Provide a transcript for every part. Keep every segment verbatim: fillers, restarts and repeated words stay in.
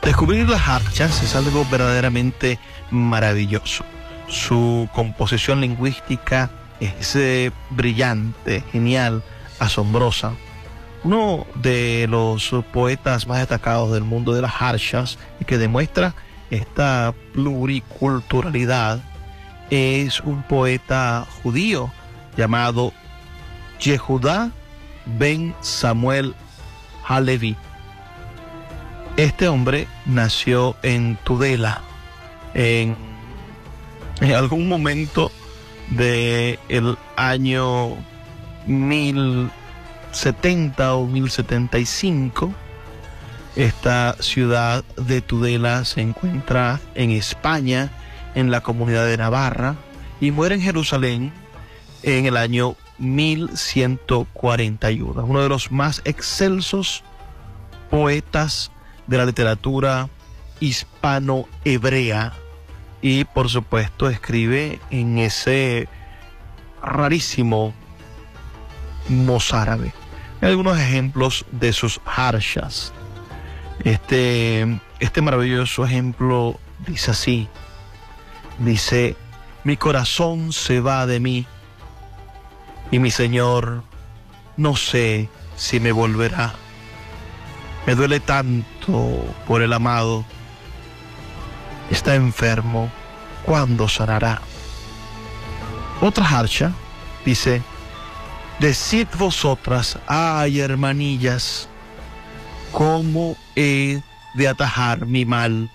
Descubrir las harchas es algo verdaderamente maravilloso. Su composición lingüística es eh, brillante, genial, asombrosa. Uno de los poetas más destacados del mundo de las harchas y que demuestra esta pluriculturalidad es un poeta judío llamado Yehudá ben Samuel Halevi. Este hombre nació en Tudela en, en algún momento del año mil setenta o mil setenta y cinco. Esta ciudad de Tudela se encuentra en España, en la Comunidad de Navarra, y muere en Jerusalén en el año mil ciento cuarenta y uno. Uno de los más excelsos poetas de la literatura hispano-hebrea, y por supuesto escribe en ese rarísimo mozárabe. Hay algunos ejemplos de sus harshas. Este, este maravilloso ejemplo dice así, dice: mi corazón se va de mí y mi Señor no sé si me volverá. Me duele tanto por el amado. Está enfermo. ¿Cuándo sanará? Otra harsha dice: decid vosotras, ay hermanillas, ¿cómo he de atajar mi mal?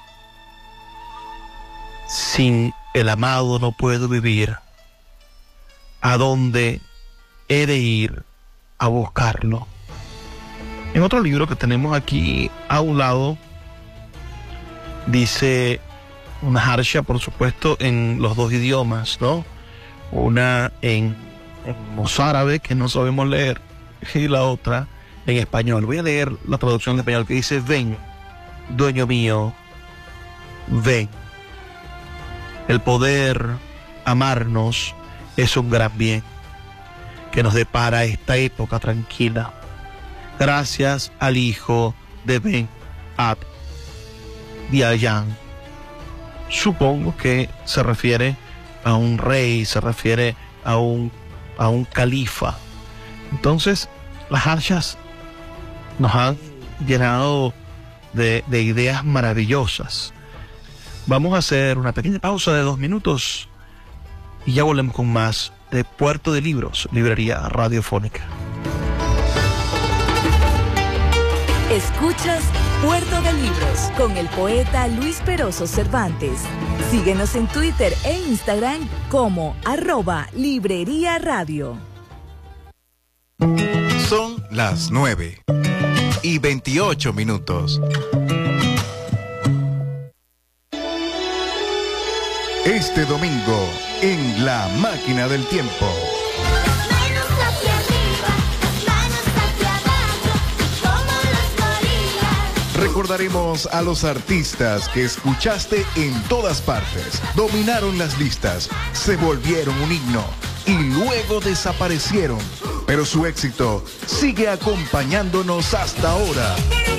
Sin el amado no puedo vivir. ¿A dónde he de ir a buscarlo? En otro libro que tenemos aquí a un lado, dice una harsha, por supuesto, en los dos idiomas, ¿no? Una en, en mozárabe, que no sabemos leer, y la otra en español. Voy a leer la traducción en español, que dice: ven, dueño mío, ven. El poder amarnos es un gran bien que nos depara esta época tranquila, gracias al hijo de Ben Ad Diayan. Supongo que se refiere a un rey, se refiere a un, a un califa. Entonces, las harshas nos han llenado de, de ideas maravillosas. Vamos a hacer una pequeña pausa de dos minutos y ya volvemos con más de Puerto de Libros, librería radiofónica. Escuchas Puerto de Libros con el poeta Luis Peroso Cervantes. Síguenos en Twitter e Instagram como arroba Librería Radio. Son las nueve y veintiocho minutos. Este domingo, en La Máquina del Tiempo. Manos hacia arriba, manos hacia abajo, como los gorilas. Recordaremos a los artistas que escuchaste en todas partes, dominaron las listas, se volvieron un himno y luego desaparecieron, pero su éxito sigue acompañándonos hasta ahora.